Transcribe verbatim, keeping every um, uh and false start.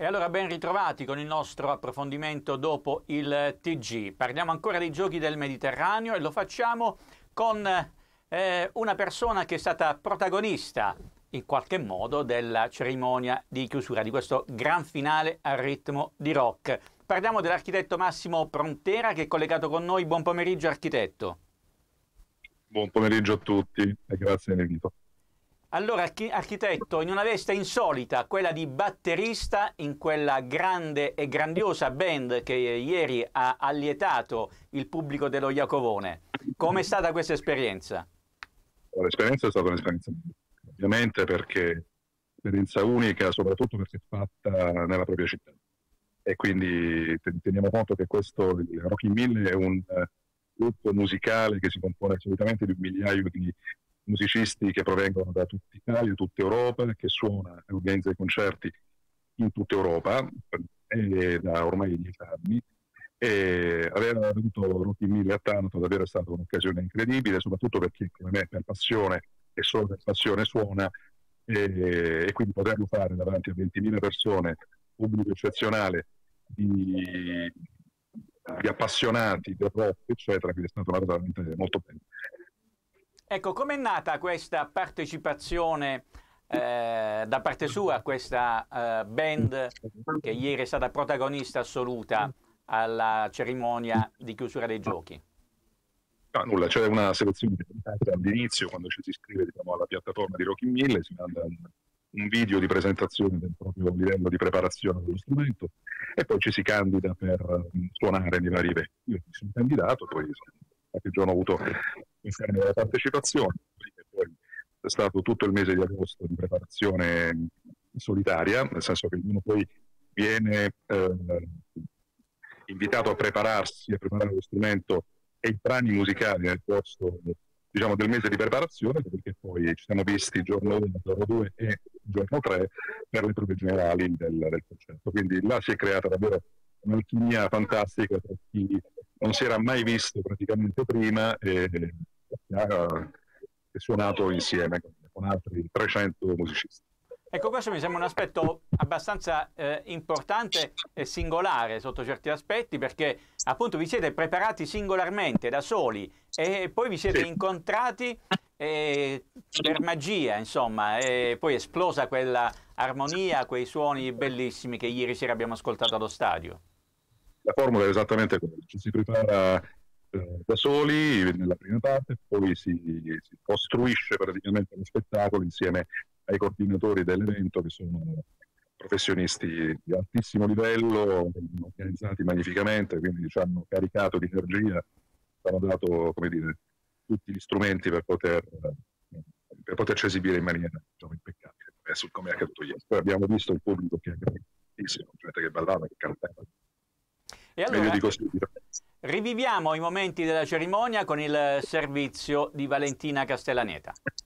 E allora ben ritrovati con il nostro approfondimento dopo il T G. Parliamo ancora dei Giochi del Mediterraneo e lo facciamo con eh, una persona che è stata protagonista in qualche modo della cerimonia di chiusura di questo gran finale a ritmo di rock. Parliamo dell'architetto Massimo Prontera che è collegato con noi. Buon pomeriggio architetto. Buon pomeriggio a tutti e grazie dell'invito. Allora, architetto, in una veste insolita, quella di batterista in quella grande e grandiosa band che ieri ha allietato il pubblico dello Iacovone, com'è stata questa esperienza? L'esperienza è stata un'esperienza, ovviamente, perché esperienza unica, soprattutto perché è fatta nella propria città. E quindi teniamo conto che questo, il Rock in Mille, è un gruppo musicale che si compone solitamente di un migliaio di musicisti che provengono da tutta Italia, tutta Europa, che suona e organizza i concerti in tutta Europa e da ormai dieci anni. E aver avuto Rock in Mille a Taranto davvero è stata un'occasione incredibile, soprattutto perché come me per passione e solo per passione suona, e, e quindi poterlo fare davanti a ventimila persone, pubblico eccezionale, di, di appassionati del rock, eccetera, quindi è stata una cosa veramente molto bella. Ecco, com'è nata questa partecipazione eh, da parte sua a questa eh, band che ieri è stata protagonista assoluta alla cerimonia di chiusura dei giochi? No, nulla, c'è una selezione all'inizio, quando ci si iscrive, diciamo, alla piattaforma di Rock in Mille, si manda un, un video di presentazione del proprio livello di preparazione dello strumento e poi ci si candida per um, suonare nei vari eventi. Io mi sono candidato, poi qualche giorno ho avuto la partecipazione, e poi è stato tutto il mese di agosto di preparazione solitaria, nel senso che uno poi viene eh, invitato a prepararsi, a preparare lo strumento e i brani musicali nel corso, diciamo, del mese di preparazione, perché poi ci siamo visti giorno uno, giorno due e giorno tre per le prove generali del, del concerto. Quindi là si è creata davvero un'alchimia fantastica tra chi non si era mai visto praticamente prima e ha suonato insieme con altri trecento musicisti. Ecco, questo mi sembra un aspetto abbastanza eh, importante e singolare sotto certi aspetti, perché appunto vi siete preparati singolarmente, da soli, e poi vi siete sì. incontrati eh, per magia, insomma, e poi è esplosa quella armonia, quei suoni bellissimi che ieri sera abbiamo ascoltato allo stadio. La formula è esattamente quella, ci si prepara eh, da soli nella prima parte, poi si, si costruisce praticamente lo spettacolo insieme ai coordinatori dell'evento, che sono professionisti di altissimo livello, organizzati magnificamente, quindi ci hanno caricato di energia, ci hanno dato, come dire, tutti gli strumenti per poter per poterci esibire in maniera, diciamo, impeccabile, come è accaduto ieri. Poi abbiamo visto il pubblico che è grandissimo, gente che ballava, che cantava. E allora riviviamo i momenti della cerimonia con il servizio di Valentina Castellaneta.